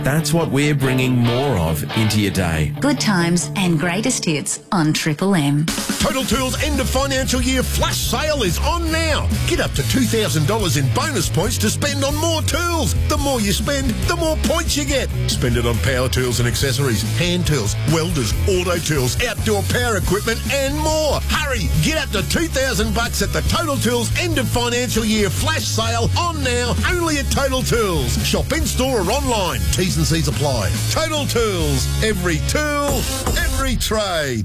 That's what we're bringing more of into your day. Good times and greatest hits on Triple M. Total Tools end of financial year flash sale is on now. Get up to $2,000 in bonus points to spend on more tools. The more you spend, the more points you get. Spend it on power tools and accessories, hand tools, welders, auto tools, outdoor power equipment and more. Hurry, get up to $2,000 at the Total Tools end of financial year flash sale on now, only at Total Tools. Shop in store or online. T's and C's apply. Total Tools. Every tool, every trade.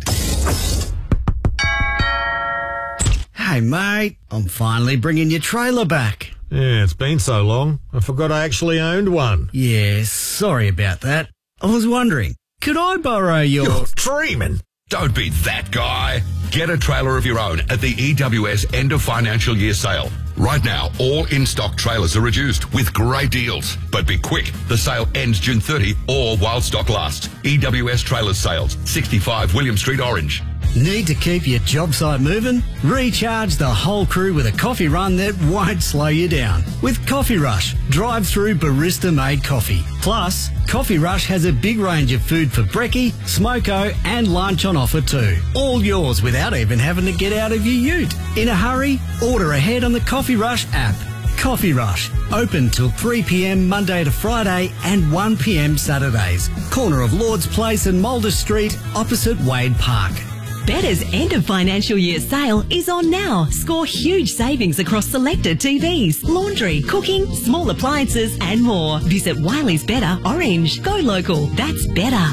Hey, mate, I'm finally bringing your trailer back. Yeah, it's been so long. I forgot I actually owned one. Yeah, sorry about that. I was wondering, could I borrow your... You're dreaming. Don't be that guy. Get a trailer of your own at the EWS end of financial year sale. Right now, all in-stock trailers are reduced with great deals. But be quick. The sale ends June 30 or while stock lasts. EWS Trailers Sales, 65 William Street, Orange. Need to keep your job site moving? Recharge the whole crew with a coffee run that won't slow you down. With Coffee Rush, drive-through barista-made coffee. Plus, Coffee Rush has a big range of food for brekkie, smoko and lunch on offer too. All yours without even having to get out of your ute. In a hurry? Order ahead on the Coffee Rush app. Coffee Rush, open till 3 p.m. Monday to Friday and 1 p.m. Saturdays. Corner of Lord's Place and Mulder Street, opposite Wade Park. Better's end of financial year sale is on now. Score huge savings across selected TVs, laundry, cooking, small appliances and more. Visit Wiley's Better Orange. Go local. That's better.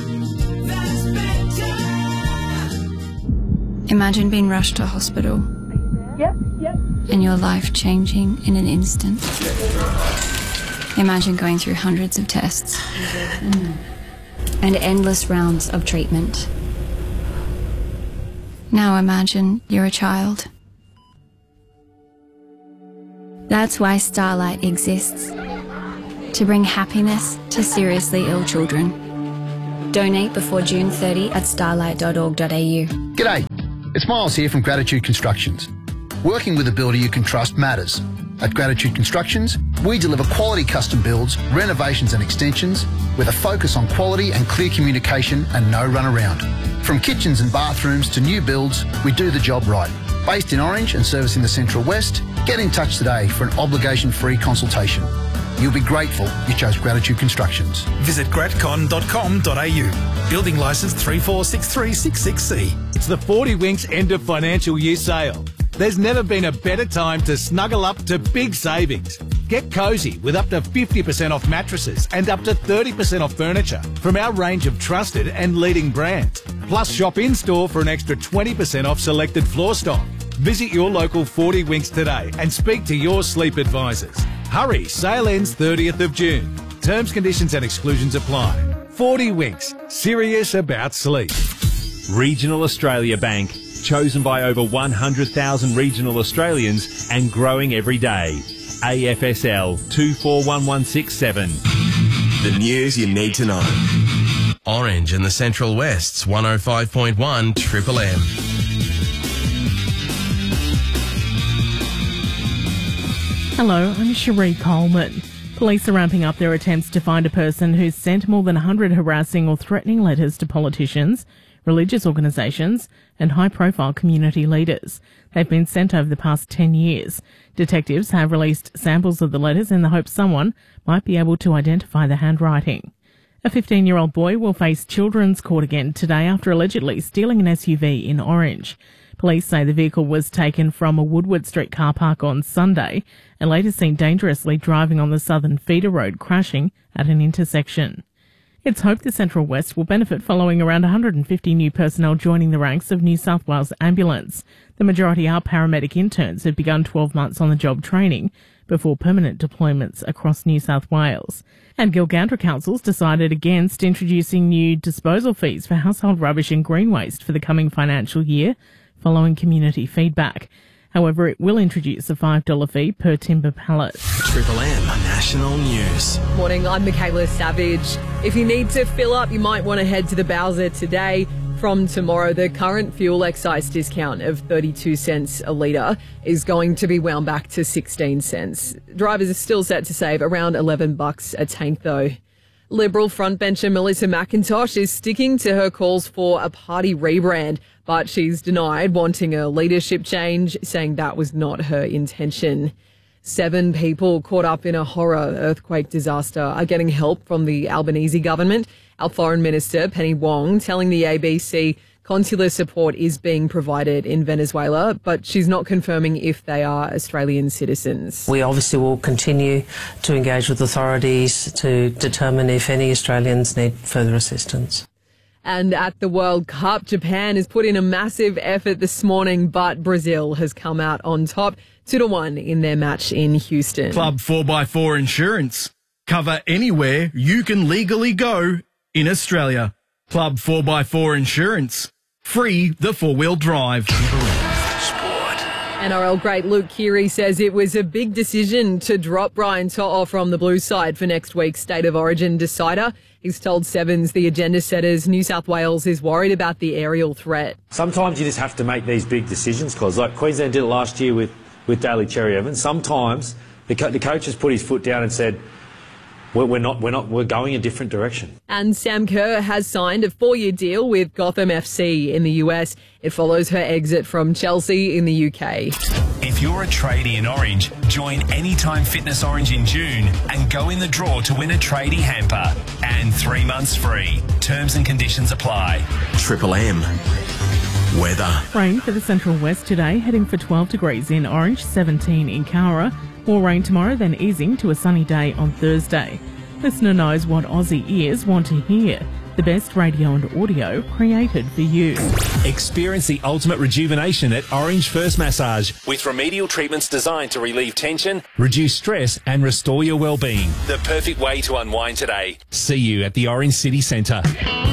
Imagine being rushed to hospital. Yep. And your life changing in an instant. Imagine going through hundreds of tests and endless rounds of treatment. Now imagine you're a child. That's why Starlight exists. To bring happiness to seriously ill children. Donate before June 30 at starlight.org.au. G'day, it's Miles here from Gratitude Constructions. Working with a builder you can trust matters. At Gratitude Constructions, we deliver quality custom builds, renovations and extensions with a focus on quality and clear communication and no runaround. From kitchens and bathrooms to new builds, we do the job right. Based in Orange and servicing the Central West, get in touch today for an obligation-free consultation. You'll be grateful you chose Gratitude Constructions. Visit gratcon.com.au. Building licence 346366C. It's the 40 Winks end of financial year sale. There's never been a better time to snuggle up to big savings. Get cosy with up to 50% off mattresses and up to 30% off furniture from our range of trusted and leading brands. Plus shop in-store for an extra 20% off selected floor stock. Visit your local 40 Winks today and speak to your sleep advisors. Hurry, sale ends 30th of June. Terms, conditions and exclusions apply. 40 Winks, serious about sleep. Regional Australia Bank, chosen by over 100,000 regional Australians and growing every day. AFSL 241167. The news you need to know. Orange and the Central West's 105.1 Triple M. Hello, I'm Cherie Coleman. Police are ramping up their attempts to find a person who's sent more than 100 harassing or threatening letters to politicians, religious organisations and high-profile community leaders. They've been sent over the past 10 years. Detectives have released samples of the letters in the hope someone might be able to identify the handwriting. A 15-year-old boy will face children's court again today after allegedly stealing an SUV in Orange. Police say the vehicle was taken from a Woodward Street car park on Sunday and later seen dangerously driving on the Southern Feeder Road, crashing at an intersection. It's hoped the Central West will benefit following around 150 new personnel joining the ranks of New South Wales Ambulance. The majority are paramedic interns who've begun 12 months on the job training before permanent deployments across New South Wales. And Gilgandra Council's decided against introducing new disposal fees for household rubbish and green waste for the coming financial year, following community feedback. However, it will introduce a $5 fee per timber pallet. Triple M National News. Morning, I'm Michaela Savage. If you need to fill up, you might want to head to the Bowser today. From tomorrow, the current fuel excise discount of 32 cents a litre is going to be wound back to 16 cents. Drivers are still set to save around $11 a tank, though. Liberal frontbencher Melissa McIntosh is sticking to her calls for a party rebrand, but she's denied wanting a leadership change, saying that was not her intention. 7 people caught up in a horror earthquake disaster are getting help from the Albanese government. Our Foreign Minister, Penny Wong, telling the ABC consular support is being provided in Venezuela, but she's not confirming if they are Australian citizens. We obviously will continue to engage with authorities to determine if any Australians need further assistance. And at the World Cup, Japan has put in a massive effort this morning, but Brazil has come out on top, 2-1 in their match in Houston. Club 4x4 Insurance. Cover anywhere you can legally go in Australia. Club 4x4 Insurance. Free the 4-wheel drive. NRL great Luke Keary says it was a big decision to drop Brian To'o from the Blues side for next week's State of Origin decider. He's told Sevens the agenda setters New South Wales is worried about the aerial threat. Sometimes you just have to make these big decisions, because like Queensland did it last year with Daly Cherry Evans. Sometimes the coach has put his foot down and said, we're going a different direction. And Sam Kerr has signed a 4-year deal with Gotham FC in the US. It follows her exit from Chelsea in the UK. If you're a tradie in Orange, join Anytime Fitness Orange in June and go in the draw to win a tradie hamper. And 3 months free. Terms and conditions apply. Triple M. Weather. Rain for the Central West today, heading for 12 degrees in Orange, 17 in Cowra. More rain tomorrow, then easing to a sunny day on Thursday. Listener knows what Aussie ears want to hear. The best radio and audio created for you. Experience the ultimate rejuvenation at Orange First Massage, with remedial treatments designed to relieve tension, reduce stress and restore your well-being. The perfect way to unwind today. See you at the Orange City Centre.